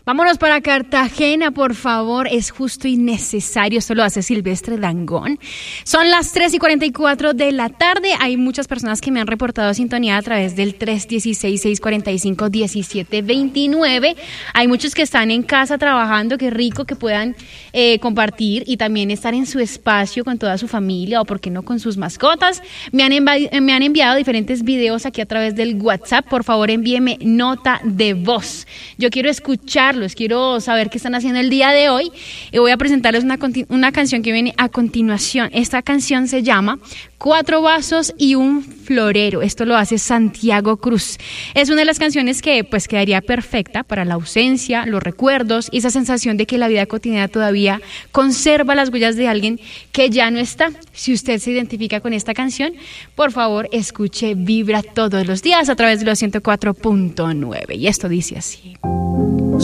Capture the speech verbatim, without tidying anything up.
Vámonos para Cartagena, por favor. Es justo y necesario. Esto lo hace Silvestre Dangond. Son las tres y cuarenta y cuatro de la tarde. Hay muchas personas que me han reportado sintonía a través del tres uno seis, seis cuatro cinco, uno siete dos nueve. Hay muchos que están en casa trabajando. Qué rico que puedan eh, compartir y también estar en su espacio con toda su familia o, por qué no, con sus mascotas. Me han, envi- me han enviado diferentes videos aquí a través del WhatsApp. Por favor, envíeme nota de voz. Yo quiero escuchar los quiero saber qué están haciendo el día de hoy y voy a presentarles una, una canción que viene a continuación. Esta canción se llama Cuatro vasos y un florero. Esto lo hace Santiago Cruz. Es una de las canciones que pues quedaría perfecta para la ausencia, los recuerdos y esa sensación de que la vida cotidiana todavía conserva las huellas de alguien que ya no está. Si usted se identifica con esta canción, por favor escuche Vibra todos los días a través de los ciento cuatro punto nueve y esto dice así.